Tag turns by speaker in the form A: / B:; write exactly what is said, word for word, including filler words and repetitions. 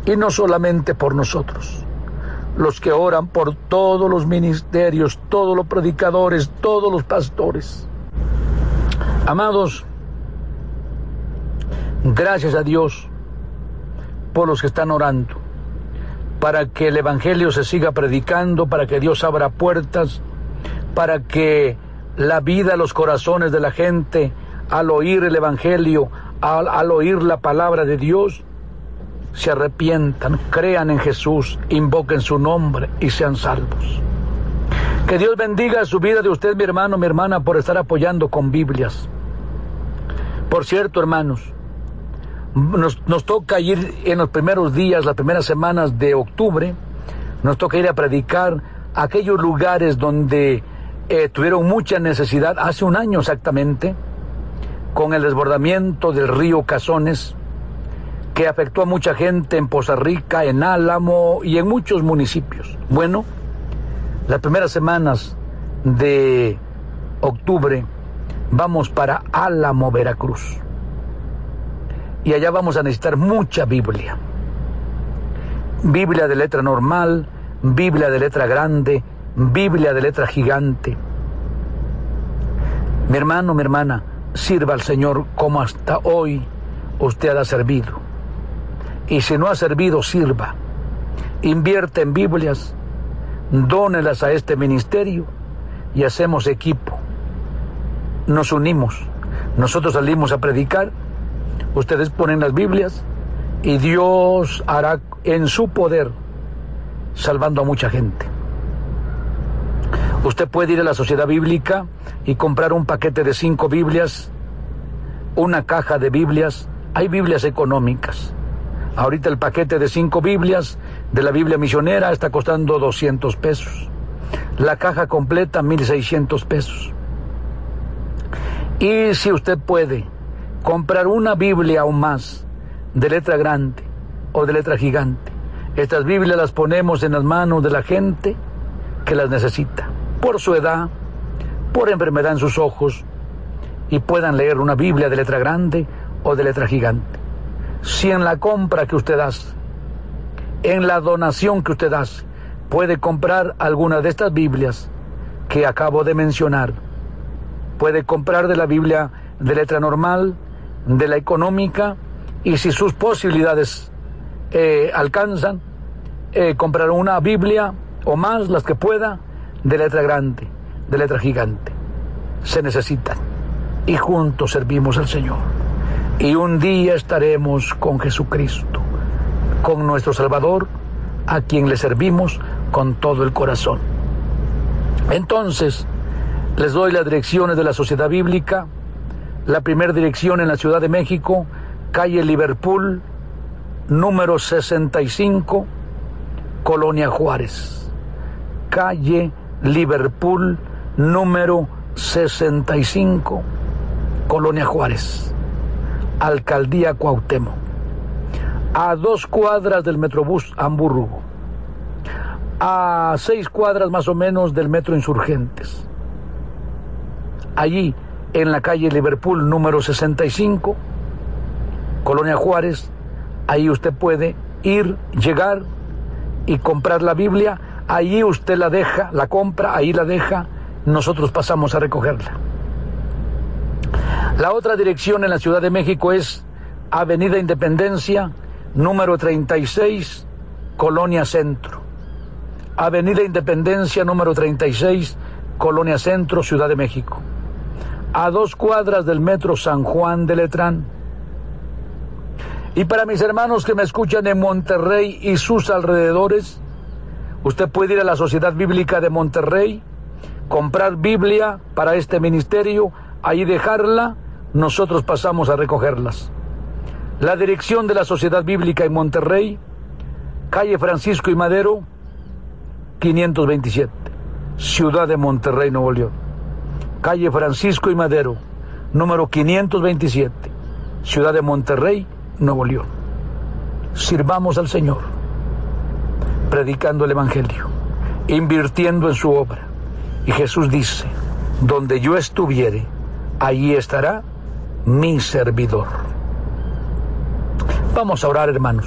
A: y no solamente por nosotros, los que oran por todos los ministerios, todos los predicadores, todos los pastores. Amados, gracias a Dios por los que están orando, para que el Evangelio se siga predicando, para que Dios abra puertas, para que la vida, los corazones de la gente, al oír el Evangelio, al, al oír la palabra de Dios, se arrepientan, crean en Jesús, invoquen su nombre y sean salvos. Que Dios bendiga su vida de usted, mi hermano, mi hermana, por estar apoyando con Biblias. Por cierto, hermanos, nos, nos toca ir en los primeros días, las primeras semanas de octubre, nos toca ir a predicar a aquellos lugares donde eh, tuvieron mucha necesidad, hace un año exactamente, con el desbordamiento del río Cazones, que afectó a mucha gente en Poza Rica, en Álamo y en muchos municipios. Bueno, las primeras semanas de octubre vamos para Álamo, Veracruz. Y allá vamos a necesitar mucha Biblia. Biblia de letra normal, Biblia de letra grande, Biblia de letra gigante. Mi hermano, mi hermana, sirva al Señor como hasta hoy usted ha servido. Y si no ha servido, sirva. Invierte en Biblias, dónelas a este ministerio y hacemos equipo. Nos unimos. Nosotros salimos a predicar, ustedes ponen las Biblias y Dios hará en su poder salvando a mucha gente. Usted puede ir a la Sociedad Bíblica y comprar un paquete de cinco Biblias, una caja de Biblias. Hay Biblias económicas. Ahorita el paquete de cinco Biblias de la Biblia misionera está costando doscientos pesos. La caja completa, mil seiscientos pesos. Y si usted puede comprar una Biblia o más de letra grande o de letra gigante, estas Biblias las ponemos en las manos de la gente que las necesita, por su edad, por enfermedad en sus ojos, y puedan leer una Biblia de letra grande o de letra gigante. Si en la compra que usted hace, en la donación que usted hace, puede comprar alguna de estas Biblias que acabo de mencionar, puede comprar de la Biblia de letra normal, de la económica, y si sus posibilidades eh, alcanzan, eh, comprar una Biblia o más, las que pueda, de letra grande, de letra gigante. Se necesitan, y juntos servimos al Señor. Y un día estaremos con Jesucristo, con nuestro Salvador, a quien le servimos con todo el corazón. Entonces, les doy las direcciones de la Sociedad Bíblica. La primera dirección en la Ciudad de México, calle Liverpool, número sesenta y cinco, Colonia Juárez. Calle Liverpool, número sesenta y cinco, Colonia Juárez. Alcaldía Cuauhtémoc, a dos cuadras del Metrobús Hamburgo, a seis cuadras más o menos del Metro Insurgentes. Allí, en la calle Liverpool número sesenta y cinco, Colonia Juárez, ahí usted puede ir, llegar y comprar la Biblia. Allí usted la deja, la compra, ahí la deja, nosotros pasamos a recogerla. La otra dirección en la Ciudad de México es Avenida Independencia, número treinta y seis, Colonia Centro. Avenida Independencia, número treinta y seis, Colonia Centro, Ciudad de México. A dos cuadras del Metro San Juan de Letrán. Y para mis hermanos que me escuchan en Monterrey y sus alrededores, usted puede ir a la Sociedad Bíblica de Monterrey, comprar Biblia para este ministerio, ahí dejarla, nosotros pasamos a recogerlas. La dirección de la Sociedad Bíblica en Monterrey, calle Francisco y Madero, quinientos veintisiete, Ciudad de Monterrey, Nuevo León. Calle Francisco y Madero, número quinientos veintisiete, Ciudad de Monterrey, Nuevo León. Sirvamos al Señor, predicando el Evangelio, invirtiendo en su obra. Y Jesús dice, donde yo estuviere, allí estará mi servidor. Vamos a orar, hermanos.